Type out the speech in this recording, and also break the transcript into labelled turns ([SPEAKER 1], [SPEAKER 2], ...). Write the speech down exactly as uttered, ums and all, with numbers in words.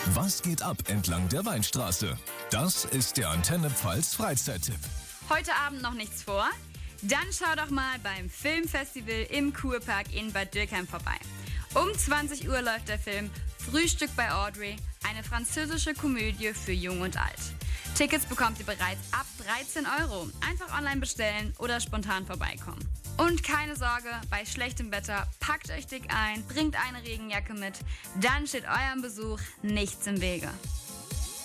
[SPEAKER 1] Was geht ab entlang der Weinstraße? Das ist der Antenne Pfalz Freizeittipp.
[SPEAKER 2] Heute Abend noch nichts vor? Dann schau doch mal beim Filmfestival im Kurpark in Bad Dürkheim vorbei. Um zwanzig Uhr läuft der Film Frühstück bei Audrey, eine französische Komödie für Jung und Alt. Tickets bekommt ihr bereits ab dreizehn Euro. Einfach online bestellen oder spontan vorbeikommen. Und keine Sorge, bei schlechtem Wetter packt euch dick ein, bringt eine Regenjacke mit, dann steht eurem Besuch nichts im Wege.